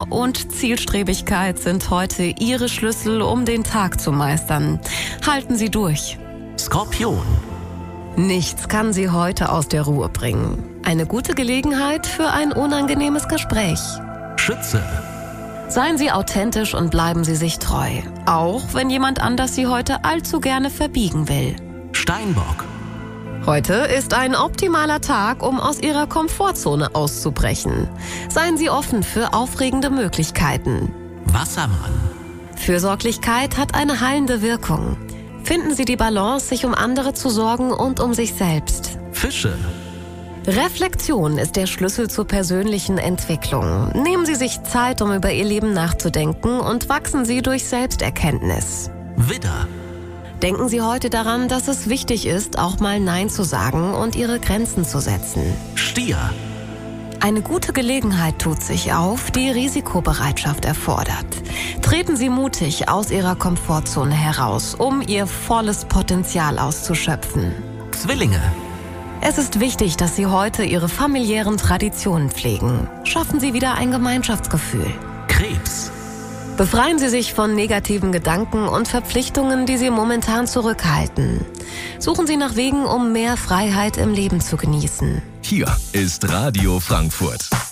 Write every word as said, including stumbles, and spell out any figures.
und Zielstrebigkeit sind heute Ihre Schlüssel, um den Tag zu meistern. Halten Sie durch. Skorpion. Nichts kann Sie heute aus der Ruhe bringen. Eine gute Gelegenheit für ein unangenehmes Gespräch. Schütze. Seien Sie authentisch und bleiben Sie sich treu. Auch wenn jemand anders Sie heute allzu gerne verbiegen will. Steinbock. Heute ist ein optimaler Tag, um aus Ihrer Komfortzone auszubrechen. Seien Sie offen für aufregende Möglichkeiten. Wassermann. Fürsorglichkeit hat eine heilende Wirkung. Finden Sie die Balance, sich um andere zu sorgen und um sich selbst. Fische. Reflexion ist der Schlüssel zur persönlichen Entwicklung. Nehmen Sie sich Zeit, um über Ihr Leben nachzudenken und wachsen Sie durch Selbsterkenntnis. Widder. Denken Sie heute daran, dass es wichtig ist, auch mal Nein zu sagen und Ihre Grenzen zu setzen. Stier. Eine gute Gelegenheit tut sich auf, die Risikobereitschaft erfordert. Treten Sie mutig aus Ihrer Komfortzone heraus, um Ihr volles Potenzial auszuschöpfen. Zwillinge. Es ist wichtig, dass Sie heute Ihre familiären Traditionen pflegen. Schaffen Sie wieder ein Gemeinschaftsgefühl. Krebs. Befreien Sie sich von negativen Gedanken und Verpflichtungen, die Sie momentan zurückhalten. Suchen Sie nach Wegen, um mehr Freiheit im Leben zu genießen. Hier ist Radio Frankfurt.